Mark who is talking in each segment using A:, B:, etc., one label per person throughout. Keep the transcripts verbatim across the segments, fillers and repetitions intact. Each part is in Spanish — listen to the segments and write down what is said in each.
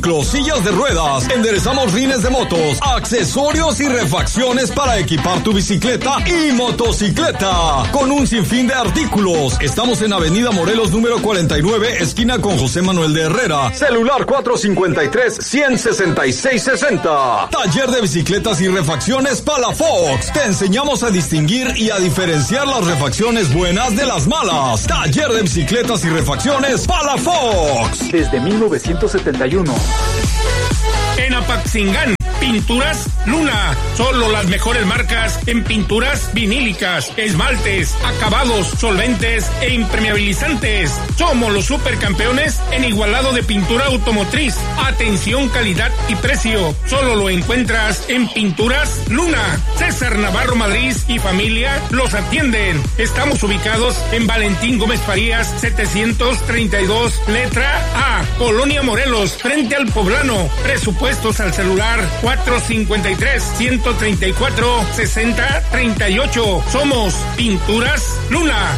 A: Sillas de ruedas, enderezamos rines de motos, accesorios y refacciones para equipar tu bicicleta y motocicleta, con un sinfín de artículos. Estamos en Avenida Morelos número cuarenta y nueve, esquina con José Manuel de Herrera. Celular cuatro cinco tres, uno cero seis seis seis cero. Taller de bicicletas y refacciones Palafox. Te enseñamos a distinguir y a diferenciar las refacciones buenas de las malas. Taller de bicicletas y refacciones Palafox.
B: Desde mil novecientos setenta y uno.
C: En Apaxingán, Pinturas Luna. Solo las mejores marcas en pinturas vinílicas, esmaltes, acabados, solventes e impermeabilizantes. Somos los supercampeones en igualado de pintura automotriz. Atención, calidad y precio. Solo lo encuentras en Pinturas Luna. César Navarro Madrid y familia los atienden. Estamos ubicados en Valentín Gómez Farías, setecientos treinta y dos, letra A, Colonia Morelos, frente al Poblano. Presupuestos al celular cuatro cinco tres, uno tres cuatro, seis cero tres ocho. Somos Pinturas Luna.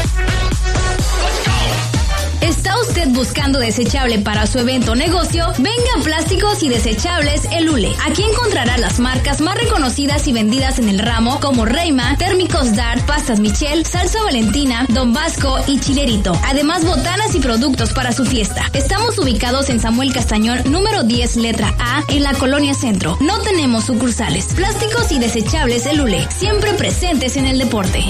D: ¿Está usted buscando desechable para su evento o negocio? Venga a Plásticos y Desechables El Ule. Aquí encontrará las marcas más reconocidas y vendidas en el ramo, como Reima, Térmicos Dart, Pastas Michel, Salsa Valentina, Don Vasco y Chilerito. Además, botanas y productos para su fiesta. Estamos ubicados en Samuel Castañón, número diez, letra A, en la Colonia Centro. No tenemos sucursales. Plásticos y Desechables El Ule, siempre presentes en el deporte.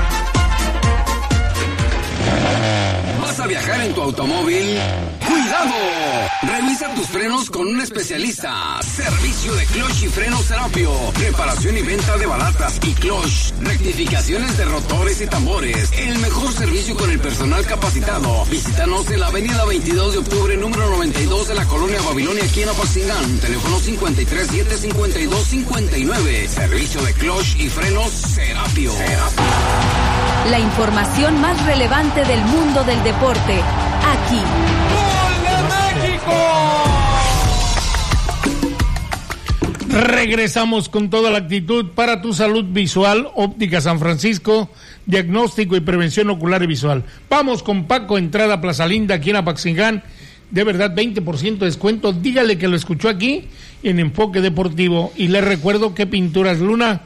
E: ¿Vas a viajar en tu automóvil? ¡Cuidado! Revisa tus frenos con un especialista. Servicio de clutch y frenos Serapio. Reparación y venta de balatas y clutch. Rectificaciones de rotores y tambores. El mejor servicio con el personal capacitado. Visítanos en la avenida veintidós de octubre, número noventa y dos de la Colonia Babilonia, aquí en Apaxingán. Teléfono cincuenta y tres, siete cincuenta y dos, cincuenta y nueve. Servicio de clutch y frenos Serapio. Serapio.
F: La información más relevante del mundo del deporte, aquí.
C: ¡Gol de México! Regresamos con toda la actitud para tu salud visual. Óptica San Francisco, diagnóstico y prevención ocular y visual. Vamos con Paco, entrada a Plaza Linda, aquí en Apaxingán. De verdad, veinte por ciento de descuento. Dígale que lo escuchó aquí en Enfoque Deportivo. Y le recuerdo que Pinturas Luna,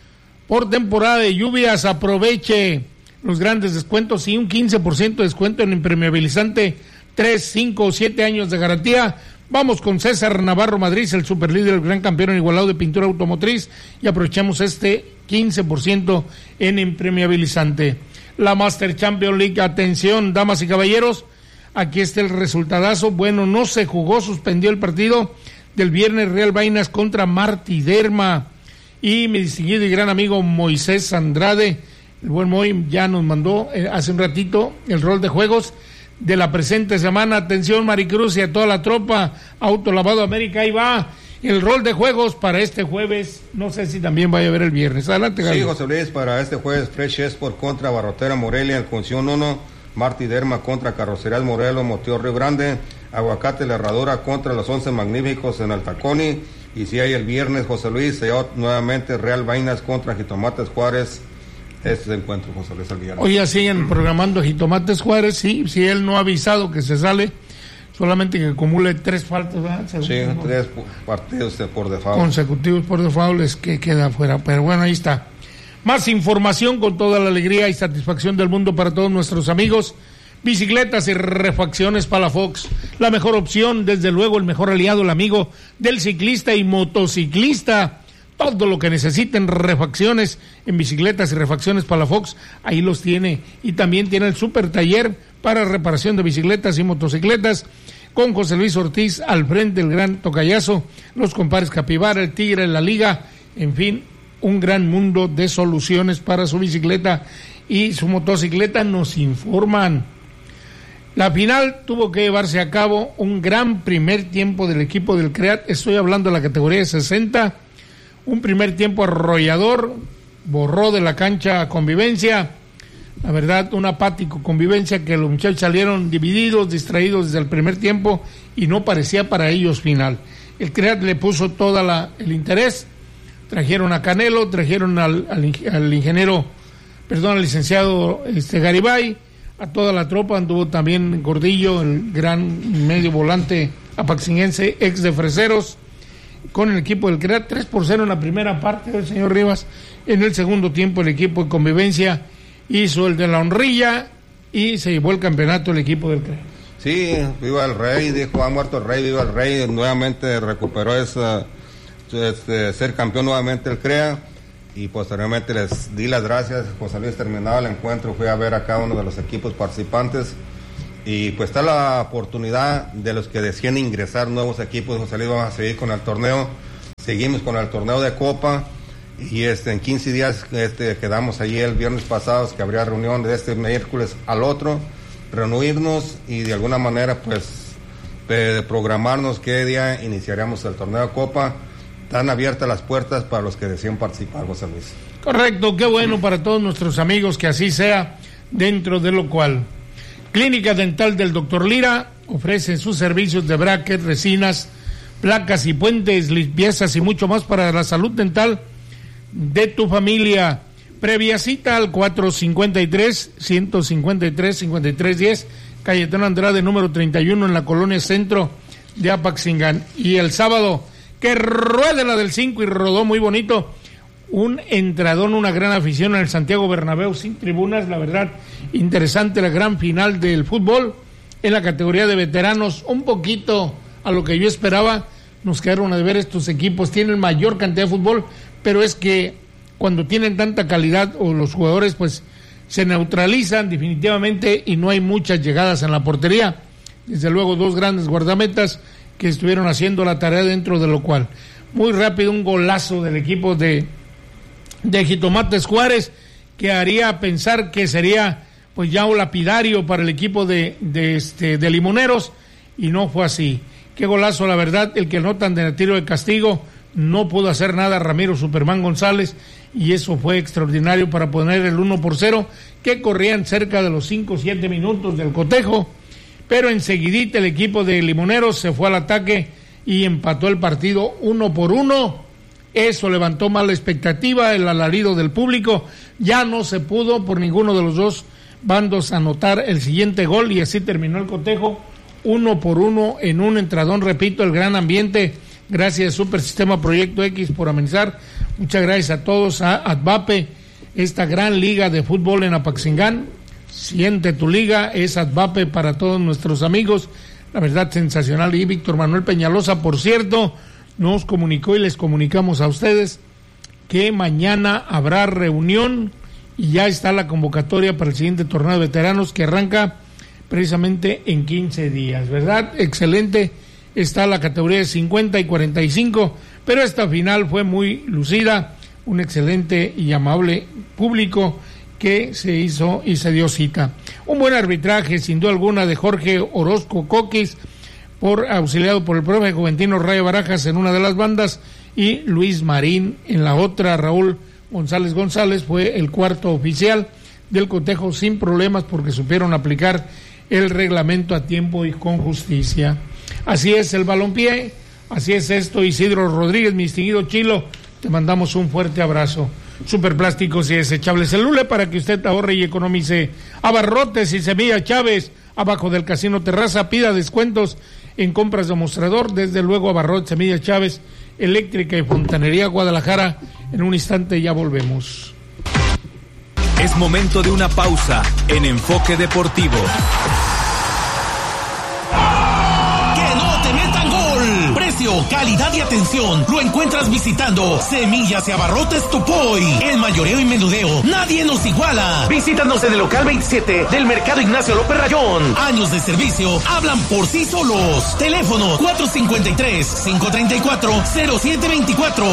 C: por temporada de lluvias, aproveche los grandes descuentos y un quince por ciento de descuento en impermeabilizante, tres, cinco o siete años de garantía. Vamos con César Navarro Madrid, el superlíder, el gran campeón en igualado de pintura automotriz, y aprovechamos este quince por ciento en impermeabilizante. La Master Champions League, atención, damas y caballeros, aquí está el resultadazo. Bueno, no se jugó, suspendió el partido del viernes, Real Vainas contra Martí Derma. Y mi distinguido y gran amigo Moisés Andrade, el buen Moy, ya nos mandó eh, hace un ratito el rol de juegos de la presente semana. Atención, Maricruz y a toda la tropa, Autolavado América, ahí va el rol de juegos para este jueves. No sé si también vaya a haber el viernes. Adelante, Gabriel.
G: Sí, José Luis, para este jueves, Fresh Sport contra Barrotera Morelia en función uno, Martí Derma contra Carrocerías Morelos, Motío Río Grande, Aguacate La Herradura contra los Once Magníficos en Altaconi. Y si hay el viernes, José Luis, se llama nuevamente Real Vainas contra Jitomates Juárez. Este es el encuentro, José Luis, el viernes.
C: Hoy ya siguen programando Jitomates Juárez, sí, si él no ha avisado que se sale, solamente que acumule tres faltas, ¿verdad?
G: Según sí, como... tres partidos por default.
C: Consecutivos por default es que queda afuera, pero bueno, ahí está. Más información con toda la alegría y satisfacción del mundo para todos nuestros amigos. Bicicletas y refacciones Palafox, la mejor opción, desde luego el mejor aliado, el amigo del ciclista y motociclista. Todo lo que necesiten refacciones en bicicletas y refacciones Palafox, ahí los tiene. Y también tiene el super taller para reparación de bicicletas y motocicletas con José Luis Ortiz al frente, el gran tocayazo, los compadres Capibara, el Tigre, la Liga, en fin, un gran mundo de soluciones para su bicicleta y su motocicleta. Nos informan. La final tuvo que llevarse a cabo un gran primer tiempo del equipo del CREAT, estoy hablando de la categoría de sesenta, un primer tiempo arrollador, borró de la cancha Convivencia, la verdad, un apático Convivencia, que los muchachos salieron divididos, distraídos desde el primer tiempo y no parecía para ellos final. El CREAT le puso todo el interés, trajeron a Canelo, trajeron al, al, al ingeniero, perdón, al licenciado este, Garibay, a toda la tropa, anduvo también Gordillo, el gran medio volante apaxinguense, ex de Freseros, con el equipo del CREA, tres por cero en la primera parte del señor Rivas. En el segundo tiempo el equipo de Convivencia hizo el de la honrilla y se llevó el campeonato el equipo del CREA.
G: Sí, viva el rey, dijo, ha muerto el rey, viva el rey, nuevamente recuperó esa, este, ser campeón nuevamente el CREA, y posteriormente les di las gracias. José Luis, terminado el encuentro, fui a ver a cada uno de los equipos participantes, y pues está la oportunidad de los que deciden ingresar nuevos equipos. José Luis, vamos a seguir con el torneo, seguimos con el torneo de Copa, y este en quince días este quedamos allí el viernes pasado, que habría reunión de este miércoles al otro, reunirnos y de alguna manera pues de programarnos qué día iniciaríamos el torneo de Copa. Están abiertas las puertas para los que deseen participar, José Luis.
C: Correcto, qué bueno para todos nuestros amigos que así sea, dentro de lo cual Clínica Dental del doctor Lira ofrece sus servicios de bracket, resinas, placas y puentes, limpiezas y mucho más para la salud dental de tu familia. Previa cita al cuatro cinco tres, uno cinco tres, cinco tres uno cero, Cayetano Andrade, número treinta y uno, en la colonia centro de Apaxingán. Y el sábado, que ruede la del cinco, y rodó muy bonito, un entradón, una gran afición en el Santiago Bernabéu, sin tribunas, la verdad, interesante la gran final del fútbol en la categoría de veteranos, un poquito a lo que yo esperaba. Nos quedaron a deber estos equipos, tienen mayor cantidad de fútbol, pero es que cuando tienen tanta calidad o los jugadores pues se neutralizan definitivamente y no hay muchas llegadas en la portería. Desde luego dos grandes guardametas que estuvieron haciendo la tarea, dentro de lo cual muy rápido un golazo del equipo de, de Jitomates Juárez, que haría pensar que sería pues ya un lapidario para el equipo de, de, este, de Limoneros, y no fue así. Qué golazo, la verdad, el que anotan de tiro de castigo. No pudo hacer nada Ramiro Superman González, y eso fue extraordinario para poner el uno por cero, que corrían cerca de los cinco o siete minutos del cotejo, pero enseguidita el equipo de Limoneros se fue al ataque y empató el partido uno por uno. Eso levantó más la expectativa, el alarido del público. Ya no se pudo por ninguno de los dos bandos anotar el siguiente gol, y así terminó el cotejo uno por uno en un entradón. Repito, el gran ambiente, gracias a Super Sistema Proyecto X por amenizar. Muchas gracias a todos, a Advape, esta gran liga de fútbol en Apaxingán. Siente tu liga, es Advape para todos nuestros amigos, la verdad sensacional. Y Víctor Manuel Peñalosa, por cierto, nos comunicó y les comunicamos a ustedes que mañana habrá reunión y ya está la convocatoria para el siguiente torneo de veteranos, que arranca precisamente en quince días, ¿verdad? Excelente. Está la categoría de cincuenta y cuarenta y cinco, pero esta final fue muy lucida, un excelente y amable público que se hizo y se dio cita. Un buen arbitraje, sin duda alguna, de Jorge Orozco Coquis, por auxiliado por el profe Juventino Rayo Barajas en una de las bandas, y Luis Marín en la otra. Raúl González González fue el cuarto oficial del cotejo, sin problemas, porque supieron aplicar el reglamento a tiempo y con justicia. Así es el balompié, así es esto. Isidro Rodríguez, mi distinguido Chilo, te mandamos un fuerte abrazo. Superplásticos y desechables el Lule, para que usted ahorre y economice. Abarrotes y Semilla Chávez, abajo del Casino Terraza, pida descuentos en compras de mostrador. Desde luego Abarrotes, Semilla Chávez, Eléctrica y Fontanería Guadalajara. En un instante ya volvemos.
H: Es momento de una pausa en Enfoque Deportivo.
I: Calidad y atención lo encuentras visitando Semillas y Abarrotes Topoy. El mayoreo y menudeo, nadie nos iguala. Visítanos en el local veintisiete del Mercado Ignacio López Rayón. Años de servicio hablan por sí solos. Teléfono cuatro cinco tres, cinco tres cuatro, cero siete dos cuatro.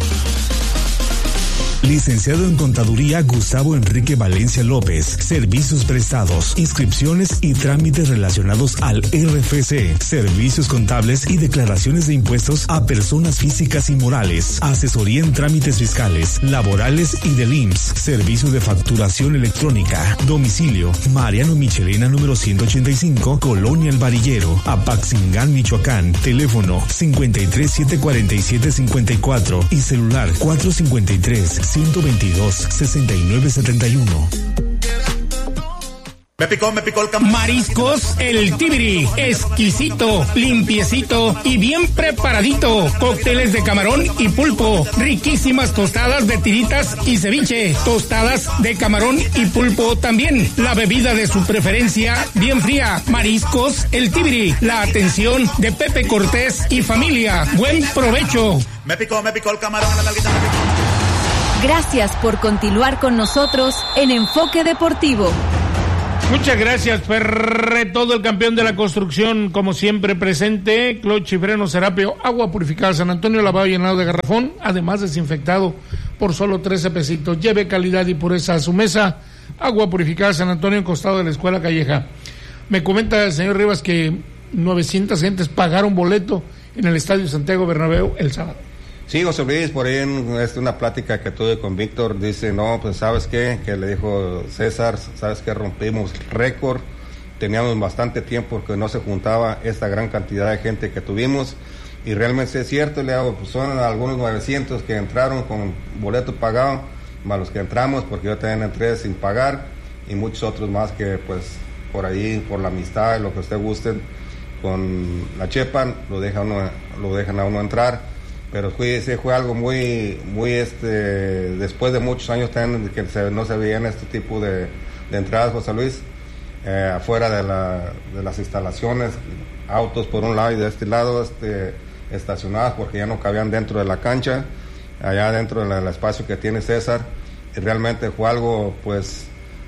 J: Licenciado en Contaduría Gustavo Enrique Valencia López. Servicios prestados, inscripciones y trámites relacionados al R F C. Servicios contables y declaraciones de impuestos a personas físicas y morales. Asesoría en trámites fiscales, laborales y del I M S S. Servicio de facturación electrónica. Domicilio: Mariano Michelena número ciento ochenta y cinco, Colonia El Varillero, Apaxingán, Michoacán. Teléfono cincuenta y tres, setecientos cuarenta y siete, cincuenta y cuatro y celular cuatro cincuenta y tres, ciento veintidós, sesenta y nueve setenta y uno.
K: Me picó, me picó el camarón.
L: Mariscos El Tibiri, exquisito, limpiecito y bien preparadito. Cócteles de camarón y pulpo, riquísimas tostadas de tiritas y ceviche, tostadas de camarón y pulpo también. La bebida de su preferencia, bien fría. Mariscos El Tibiri, la atención de Pepe Cortés y familia. Buen provecho.
K: Me picó, me picó el camarón, la nalguita me picó.
F: Gracias por continuar con nosotros en Enfoque Deportivo.
C: Muchas gracias, Ferre, todo el campeón de la construcción, como siempre presente, Clutch y Freno Serapio, agua purificada San Antonio, lavado y llenado de garrafón, además desinfectado por solo trece pesitos. Lleve calidad y pureza a su mesa, agua purificada San Antonio, en costado de la Escuela Calleja. Me comenta el señor Rivas que novecientas gentes pagaron boleto en el Estadio Santiago Bernabéu el sábado.
G: Sí, José Luis, por ahí en este, una plática que tuve con Víctor, dice, no, pues ¿sabes qué? Que le dijo César, ¿sabes qué? Rompimos récord, teníamos bastante tiempo que no se juntaba esta gran cantidad de gente que tuvimos, y realmente es cierto, le hago, pues son algunos novecientos que entraron con boleto pagado, más los que entramos, porque yo también entré sin pagar, y muchos otros más que pues por ahí, por la amistad, lo que usted guste, con la chepa, lo dejan, uno, lo dejan a uno entrar. Pero fue, fue algo muy, muy este, después de muchos años también que se, no se veían este tipo de, de entradas, José Luis, eh, afuera de, la, de las instalaciones, autos por un lado y de este lado este, estacionados porque ya no cabían dentro de la cancha, allá dentro del espacio que tiene César, y realmente fue algo, pues,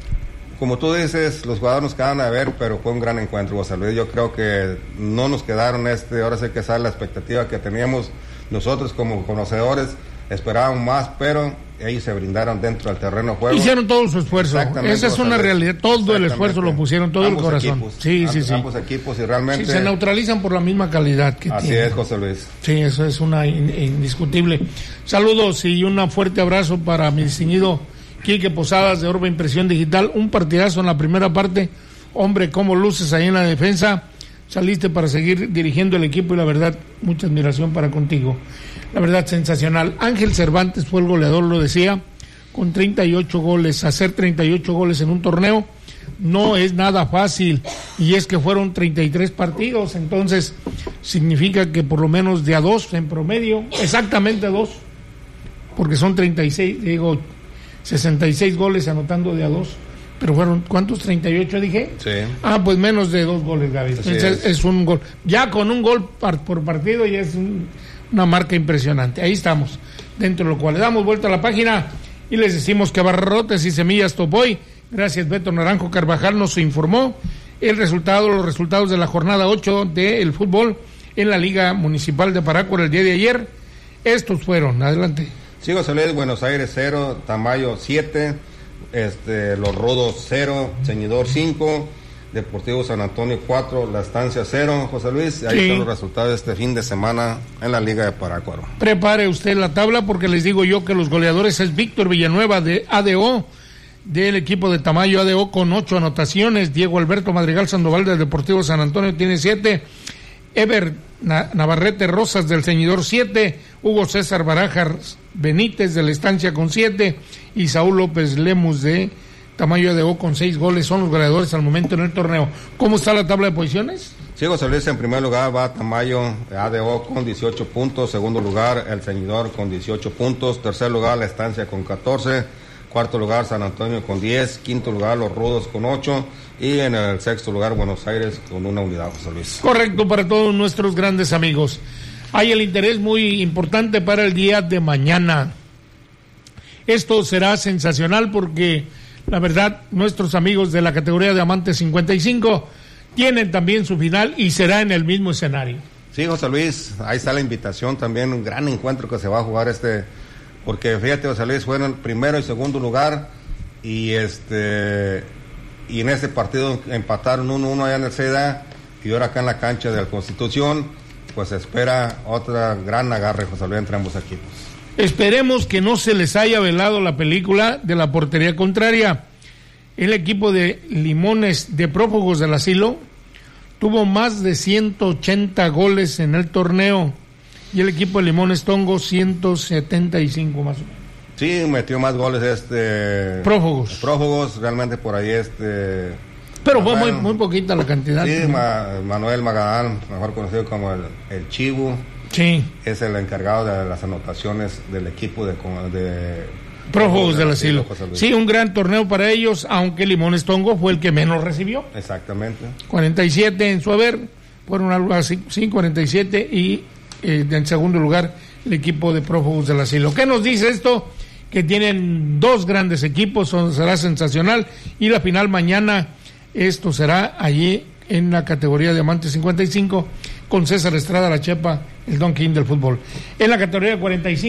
G: como tú dices, los jugadores nos quedaron a ver, pero fue un gran encuentro, José Luis. Yo creo que no nos quedaron, este, ahora sí que sale la expectativa que teníamos. Nosotros como conocedores esperábamos más, pero ellos se brindaron dentro del terreno de juego. Hicieron
C: todo su esfuerzo. Esa es una realidad. Todo el esfuerzo lo pusieron, todo ambos el corazón.
G: Equipos,
C: sí, sí, sí.
G: Ambos equipos y realmente...
C: Sí, se neutralizan por la misma calidad que
G: así
C: tienen.
G: Así es, José Luis.
C: Sí, eso es una in, indiscutible. Saludos y un fuerte abrazo para mi distinguido Quique Posadas de Orba Impresión Digital. Un partidazo en la primera parte. Hombre, cómo luces ahí en la defensa. Saliste para seguir dirigiendo el equipo y la verdad, mucha admiración para contigo. La verdad, sensacional. Ángel Cervantes fue el goleador, lo decía, con treinta y ocho goles. Hacer treinta y ocho goles en un torneo no es nada fácil, y es que fueron treinta y tres partidos, entonces significa que por lo menos de a dos en promedio, exactamente a dos, porque son treinta y seis, digo, sesenta y seis goles anotando de a dos. Pero fueron, ¿cuántos? ¿treinta y ocho dije?
G: Sí.
C: Ah, pues menos de dos goles, Gaby. Entonces es. es un gol. Ya con un gol par, por partido ya es un, una marca impresionante. Ahí estamos, dentro de lo cual le damos vuelta a la página y les decimos que Abarrotes y Semillas Topoy, gracias Beto Naranjo Carvajal, nos informó el resultado, los resultados de la jornada ocho del fútbol en la Liga Municipal de Parácuaro el día de ayer. Estos fueron, adelante.
G: Sí, José Luis, Buenos Aires cero, Tamayo siete, Este, Los Rudos cero, Ceñidor cinco, Deportivo San Antonio cuatro, La Estancia cero, José Luis. Ahí sí están los resultados de este fin de semana en la Liga de Parácuaro.
C: Prepare usted la tabla porque les digo yo que los goleadores es Víctor Villanueva de A D O, del equipo de Tamayo A D O con ocho anotaciones. Diego Alberto Madrigal Sandoval del Deportivo San Antonio tiene siete. Ever Navarrete Rosas del Ceñidor siete, Hugo César Barajas Benítez de la Estancia con siete y Saúl López Lemus de Tamayo A D O con seis goles. Son los goleadores al momento en el torneo. ¿Cómo está la tabla de posiciones?
G: Sí, José Luis, en primer lugar va Tamayo A D O con dieciocho puntos, segundo lugar El Ceñidor con dieciocho puntos, tercer lugar La Estancia con catorce, cuarto lugar San Antonio con diez, quinto lugar Los Rudos con ocho y en el sexto lugar Buenos Aires con una unidad, José Luis.
C: Correcto, para todos nuestros grandes amigos. Hay el interés muy importante para el día de mañana. Esto será sensacional porque la verdad nuestros amigos de la categoría de Amantes cincuenta y cinco tienen también su final y será en el mismo escenario.
G: Sí, José Luis, ahí está la invitación también, un gran encuentro que se va a jugar este, porque fíjate, José Luis, fueron primero y segundo lugar y este y en este partido empataron uno uno allá en el C E D A y ahora acá en la cancha de la Constitución, pues se espera otra gran agarre, José Luis, entre ambos equipos.
C: Esperemos que no se les haya velado la película de la portería contraria. El equipo de Limones de Prófugos del Asilo tuvo más de ciento ochenta goles en el torneo y el equipo de Limones Tongo ciento setenta y cinco más o menos.
G: Sí, metió más goles este
C: Prófugos.
G: Prófugos, realmente por ahí este
C: Pero
G: Manuel,
C: fue muy, muy poquita la cantidad.
G: Sí, Ma, Manuel Magadán, mejor conocido como el, el Chivo.
C: Sí.
G: Es el encargado de las anotaciones del equipo de, de
C: Prófugos del Asilo. Sí, un gran torneo para ellos, aunque Limones Tongo fue el que menos recibió.
G: Exactamente.
C: cuarenta y siete en su haber, fueron algo así, sí, cuarenta y siete, y eh, en segundo lugar el equipo de Prófugos del Asilo. ¿Qué nos dice esto? Que tienen dos grandes equipos, son, será sensacional, y la final mañana, esto será allí en la categoría Diamante cincuenta y cinco, con César Estrada La Chepa, el Don King del fútbol. En la categoría cuarenta y cinco